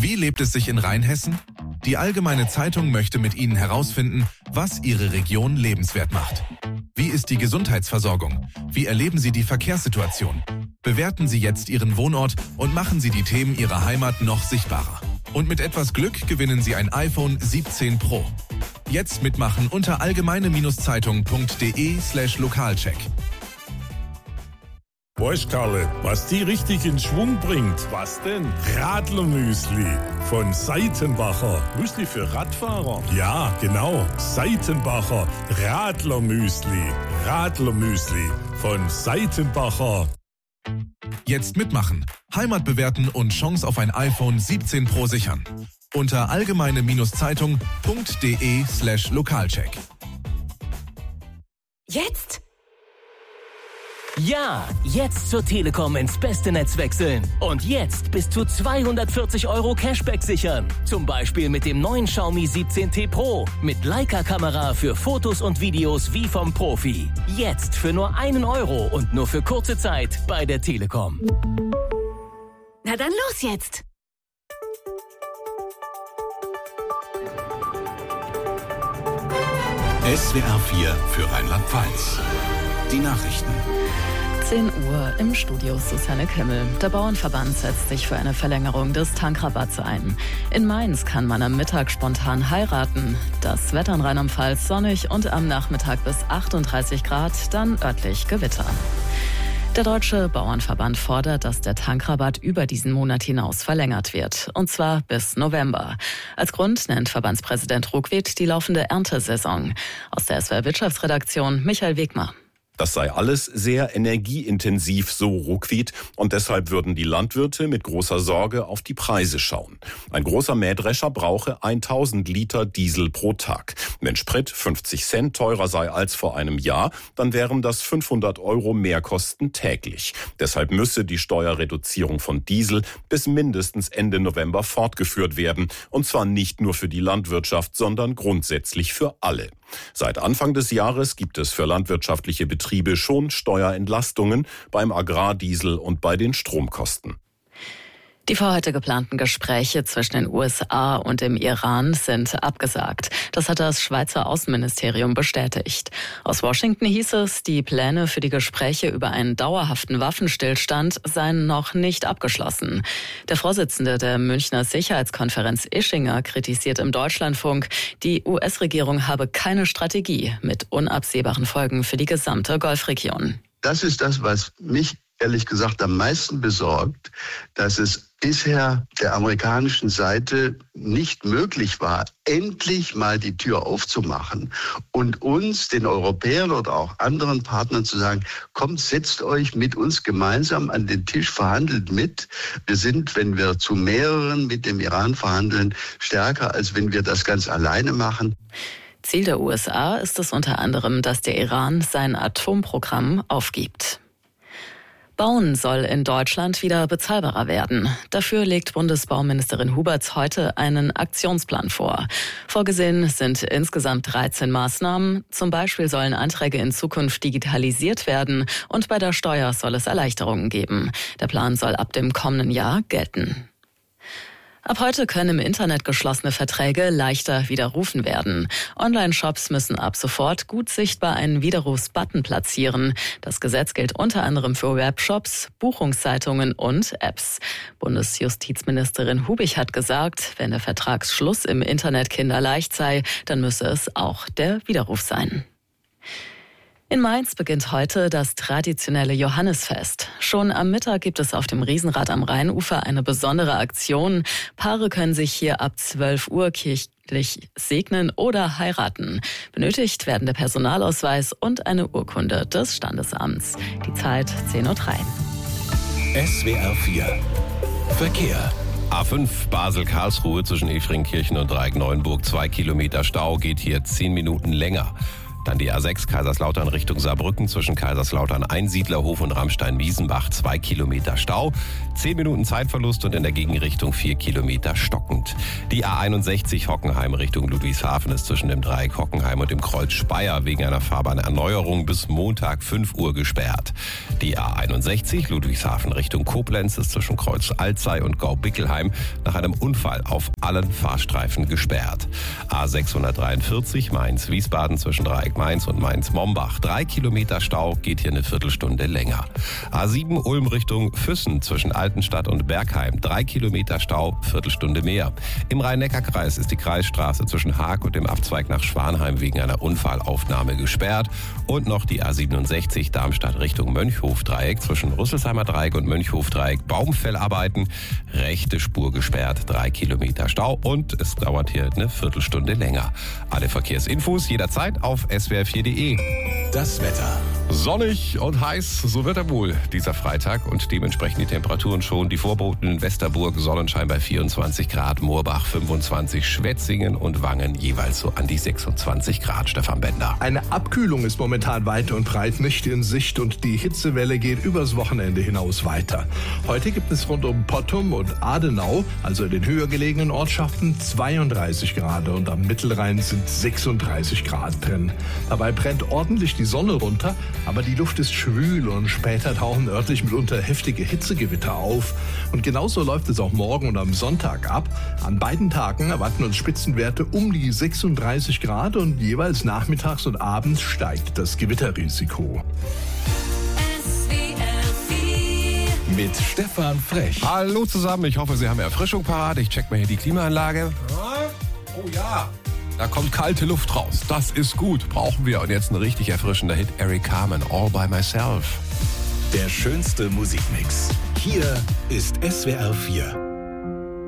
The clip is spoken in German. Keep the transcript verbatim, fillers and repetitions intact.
Wie lebt es sich in Rheinhessen? Die Allgemeine Zeitung möchte mit Ihnen herausfinden, was Ihre Region lebenswert macht. Wie ist die Gesundheitsversorgung? Wie erleben Sie die Verkehrssituation? Bewerten Sie jetzt Ihren Wohnort und machen Sie die Themen Ihrer Heimat noch sichtbarer. Und mit etwas Glück gewinnen Sie ein iPhone siebzehn Pro. Jetzt mitmachen unter allgemeine-zeitung.de slash Lokalcheck. Weißt Karle, was die richtig in Schwung bringt? Was denn? Radlermüsli von Seitenbacher. Müsli für Radfahrer? Ja, genau. Seitenbacher Radlermüsli. Radlermüsli von Seitenbacher. Jetzt mitmachen, Heimat bewerten und Chance auf ein iPhone siebzehn Pro sichern. Unter allgemeine-zeitung.de slash Lokalcheck. Jetzt? Ja, jetzt zur Telekom ins beste Netz wechseln. Und jetzt bis zu zweihundertvierzig Euro Cashback sichern. Zum Beispiel mit dem neuen Xiaomi siebzehn T Pro. Mit Leica-Kamera für Fotos und Videos wie vom Profi. Jetzt für nur einen Euro und nur für kurze Zeit bei der Telekom. Na dann los jetzt! S W R vier für Rheinland-Pfalz. Die Nachrichten. zehn Uhr im Studio Susanne Kimmel. Der Bauernverband setzt sich für eine Verlängerung des Tankrabatts ein. In Mainz kann man am Mittag spontan heiraten. Das Wetter in Rheinland-Pfalz sonnig und am Nachmittag bis achtunddreißig Grad, dann örtlich Gewitter. Der Deutsche Bauernverband fordert, dass der Tankrabatt über diesen Monat hinaus verlängert wird. Und zwar bis November. Als Grund nennt Verbandspräsident Ruckwied die laufende Erntesaison. Aus der S W R Wirtschaftsredaktion Michael Wegmer. Das sei alles sehr energieintensiv, so Ruckwied, und deshalb würden die Landwirte mit großer Sorge auf die Preise schauen. Ein großer Mähdrescher brauche tausend Liter Diesel pro Tag. Wenn Sprit fünfzig Cent teurer sei als vor einem Jahr, dann wären das fünfhundert Euro Mehrkosten täglich. Deshalb müsse die Steuerreduzierung von Diesel bis mindestens Ende November fortgeführt werden, und zwar nicht nur für die Landwirtschaft, sondern grundsätzlich für alle. Seit Anfang des Jahres gibt es für landwirtschaftliche Betriebe schon Steuerentlastungen beim Agrardiesel und bei den Stromkosten. Die für heute geplanten Gespräche zwischen den U S A und dem Iran sind abgesagt. Das hat das Schweizer Außenministerium bestätigt. Aus Washington hieß es, die Pläne für die Gespräche über einen dauerhaften Waffenstillstand seien noch nicht abgeschlossen. Der Vorsitzende der Münchner Sicherheitskonferenz Ischinger kritisiert im Deutschlandfunk, die U S-Regierung habe keine Strategie mit unabsehbaren Folgen für die gesamte Golfregion. Das ist das, was mich ehrlich gesagt am meisten besorgt, dass es bisher der amerikanischen Seite nicht möglich war, endlich mal die Tür aufzumachen und uns, den Europäern oder auch anderen Partnern zu sagen, kommt, setzt euch mit uns gemeinsam an den Tisch, verhandelt mit. Wir sind, wenn wir zu mehreren mit dem Iran verhandeln, stärker, als wenn wir das ganz alleine machen. Ziel der U S A ist es unter anderem, dass der Iran sein Atomprogramm aufgibt. Bauen soll in Deutschland wieder bezahlbarer werden. Dafür legt Bundesbauministerin Huberts heute einen Aktionsplan vor. Vorgesehen sind insgesamt dreizehn Maßnahmen. Zum Beispiel sollen Anträge in Zukunft digitalisiert werden und bei der Steuer soll es Erleichterungen geben. Der Plan soll ab dem kommenden Jahr gelten. Ab heute können im Internet geschlossene Verträge leichter widerrufen werden. Online-Shops müssen ab sofort gut sichtbar einen Widerrufsbutton platzieren. Das Gesetz gilt unter anderem für Webshops, Buchungszeitungen und Apps. Bundesjustizministerin Hubich hat gesagt, wenn der Vertragsschluss im Internet kinderleicht sei, dann müsse es auch der Widerruf sein. In Mainz beginnt heute das traditionelle Johannisfest. Schon am Mittag gibt es auf dem Riesenrad am Rheinufer eine besondere Aktion. Paare können sich hier ab zwölf Uhr kirchlich segnen oder heiraten. Benötigt werden der Personalausweis und eine Urkunde des Standesamts. Die Zeit zehn Uhr drei. S W R vier Verkehr. A fünf Basel-Karlsruhe zwischen Efringkirchen und Dreieck-Neuenburg. Zwei Kilometer Stau, geht hier zehn Minuten länger. Dann die A sechs Kaiserslautern Richtung Saarbrücken zwischen Kaiserslautern Einsiedlerhof und Ramstein-Wiesenbach zwei Kilometer Stau. zehn Minuten Zeitverlust und in der Gegenrichtung vier Kilometer stockend. Die A einundsechzig Hockenheim Richtung Ludwigshafen ist zwischen dem Dreieck Hockenheim und dem Kreuz Speyer wegen einer Fahrbahnerneuerung bis Montag fünf Uhr gesperrt. Die A einundsechzig Ludwigshafen Richtung Koblenz ist zwischen Kreuz Alzey und Gau-Bickelheim nach einem Unfall auf allen Fahrstreifen gesperrt. A sechshundertdreiundvierzig Mainz-Wiesbaden zwischen Dreieck Mainz und Mainz-Mombach. Drei Kilometer Stau, geht hier eine Viertelstunde länger. A sieben Ulm Richtung Füssen zwischen Altenstadt und Bergheim. Drei Kilometer Stau, Viertelstunde mehr. Im Rhein-Neckar-Kreis ist die Kreisstraße zwischen Haag und dem Abzweig nach Schwanheim wegen einer Unfallaufnahme gesperrt. Und noch die A siebenundsechzig Darmstadt Richtung Mönchhof-Dreieck zwischen Rüsselsheimer Dreieck und Mönchhof-Dreieck. Baumfellarbeiten, rechte Spur gesperrt, drei Kilometer Stau und es dauert hier eine Viertelstunde länger. Alle Verkehrsinfos jederzeit auf S W R vier punkt de. Das Wetter. Sonnig und heiß, so wird er wohl dieser Freitag und dementsprechend die Temperaturen schon. Die Vorboten in Westerburg, Sonnenschein bei vierundzwanzig Grad, Moorbach fünfundzwanzig, Schwetzingen und Wangen jeweils so an die sechsundzwanzig Grad. Stefan Bender. Eine Abkühlung ist momentan weit und breit nicht in Sicht und die Hitzewelle geht übers Wochenende hinaus weiter. Heute gibt es rund um Pottum und Adenau, also in den höher gelegenen Ortschaften, zweiunddreißig Grad und am Mittelrhein sind sechsunddreißig Grad drin. Dabei brennt ordentlich die Sonne runter, aber die Luft ist schwül und später tauchen örtlich mitunter heftige Hitzegewitter auf. Und genauso läuft es auch morgen und am Sonntag ab. An beiden Tagen erwarten uns Spitzenwerte um die sechsunddreißig Grad und jeweils nachmittags und abends steigt das Gewitterrisiko. Mit Stefan Frech. Hallo zusammen, ich hoffe, Sie haben Erfrischung parat. Ich check mal hier die Klimaanlage. Oh ja, da kommt kalte Luft raus. Das ist gut, brauchen wir. Und jetzt ein richtig erfrischender Hit, Eric Carmen, All by Myself. Der schönste Musikmix. Hier ist S W R vier.